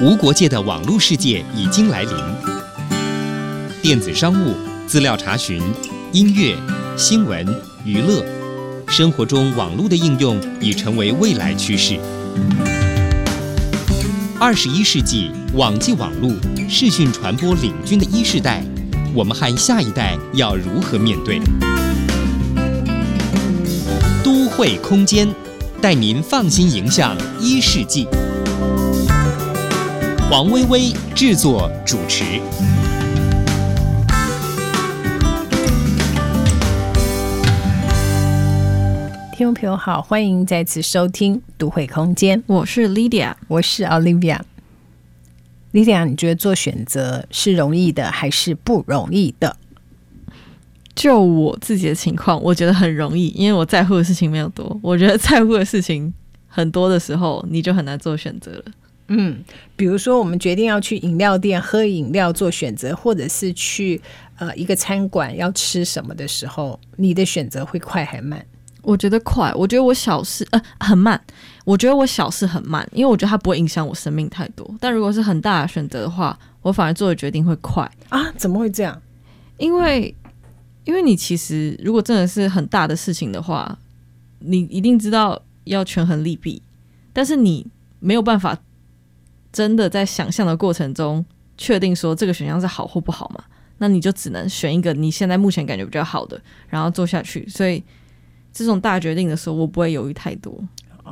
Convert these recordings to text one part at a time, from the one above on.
无国界的网络世界已经来临，电子商务、资料查询、音乐、新闻、娱乐，生活中网络的应用已成为未来趋势。21世纪网际网络视讯传播领军的一世代，我们和下一代要如何面对？都会空间带您放心迎向1世纪。黄薇薇制作主持。 听众朋友好，欢迎再次收听都会空间， 我是 Lydia， 我是 Olivia。Lydia， 你觉得做选择是容易的还是不容易的？ 就我自己的情况，我觉得很容易，因为我在乎的事情没有多。我觉得在乎的事情很多的时候，你就很难做选择了。 比如说我们决定要去饮料店喝饮料做选择，或者是去一个餐馆要吃什么的时候，你的选择会快还慢？ 我觉得快，我觉得我小事很慢，我觉得我小事很慢，因为我觉得它不会影响我生命太多。但如果是很大的选择的话，我反而做的决定会快啊？怎么会这样？ 因为你其实如果真的是很大的事情的话，你一定知道要权衡利弊，但是你没有办法真的在想象的过程中确定说这个选项是好或不好嘛，那你就只能选一个你现在目前感觉比较好的，然后做下去。所以这种大决定的时候，我不会犹豫太多。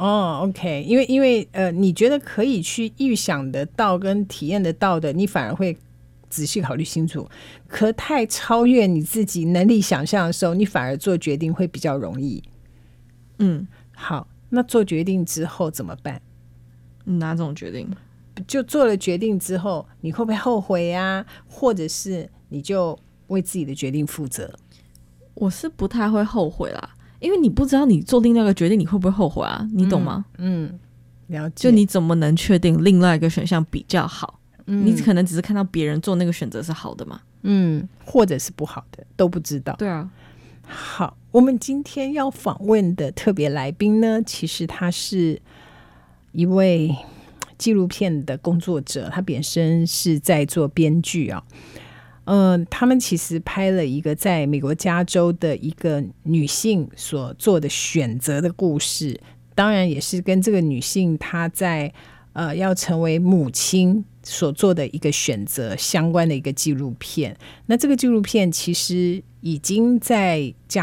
OK， 因为你觉得可以去预想得到跟体验得到的，你反而会仔细考虑清楚。可太超越你自己能力想象的时候，你反而做决定会比较容易。好，那做决定之后怎么办？ 哪种决定？ 就做了决定之后，你会不会后悔啊？或者是你就为自己的决定负责？ 我是不太会后悔啦，因为你不知道你做另外一个决定你会不会后悔啊，你懂吗？ 了解。 就你怎么能确定另外一个选项比较好？你可能只是看到别人做那个选择是好的嘛， 或者是不好的都不知道。 对啊。 好，我们今天要访问的特别来宾呢，其实他是一位纪录片的工作者，他本身是在做编剧啊。他们其实拍了一个在美国加州的一个女性所做的选择的故事，当然也是跟这个女性她在要成为母亲所做的一个选择相关的一个纪录片。那这个纪录片其实已经在加